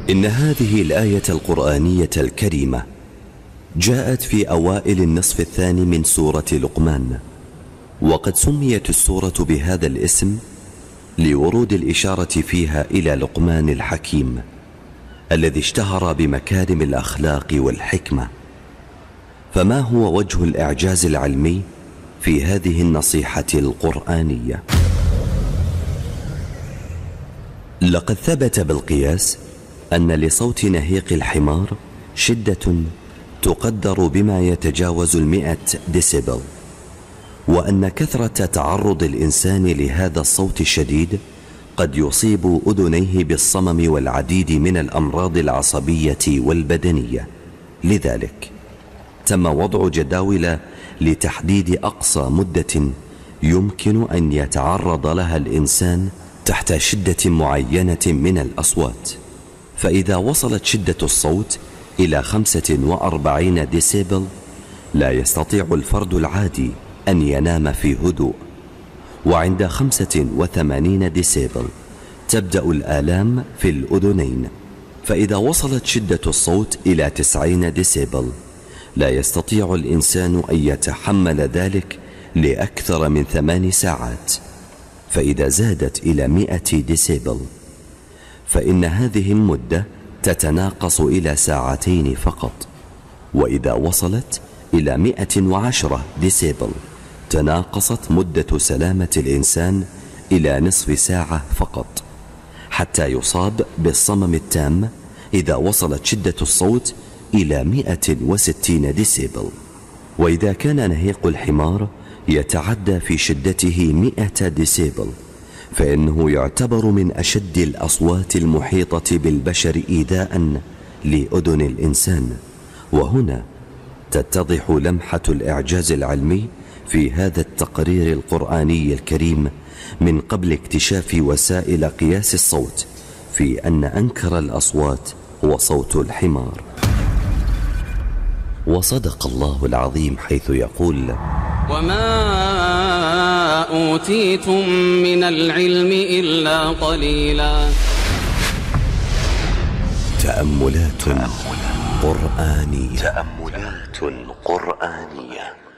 إن هذه الآية القرآنية الكريمة جاءت في أوائل النصف الثاني من سورة لقمان، وقد سميت السورة بهذا الاسم لورود الإشارة فيها إلى لقمان الحكيم الذي اشتهر بمكارم الأخلاق والحكمة. فما هو وجه الإعجاز العلمي في هذه النصيحة القرآنية؟ لقد ثبت بالقياس أن لصوت نهيق الحمار شدة تقدر بما يتجاوز 100 ديسيبل، وأن كثرة تعرض الإنسان لهذا الصوت الشديد قد يصيب أذنيه بالصمم والعديد من الأمراض العصبية والبدنية. لذلك تم وضع جداول لتحديد أقصى مدة يمكن أن يتعرض لها الإنسان تحت شدة معينة من الأصوات. فإذا وصلت شدة الصوت إلى 45 ديسيبل لا يستطيع الفرد العادي أن ينام في هدوء، وعند 85 ديسيبل تبدأ الآلام في الأذنين. فإذا وصلت شدة الصوت إلى 90 ديسيبل لا يستطيع الإنسان أن يتحمل ذلك لأكثر من 8 ساعات. فإذا زادت إلى 100 ديسيبل فإن هذه المدة تتناقص إلى 2 ساعات فقط، وإذا وصلت إلى 110 ديسيبل تناقصت مدة سلامة الإنسان إلى نصف ساعة فقط، حتى يصاب بالصمم التام إذا وصلت شدة الصوت إلى 160 ديسيبل. وإذا كان نهيق الحمار يتعدى في شدته 100 ديسيبل فإنه يعتبر من أشد الأصوات المحيطة بالبشر إيذاء لأذن الإنسان. وهنا تتضح لمحة الإعجاز العلمي في هذا التقرير القرآني الكريم من قبل اكتشاف وسائل قياس الصوت، في أن أنكر الأصوات هو صوت الحمار. وصدق الله العظيم حيث يقول: وما أوتيتم من العلم إلا قليلا. تأملات قرآنية.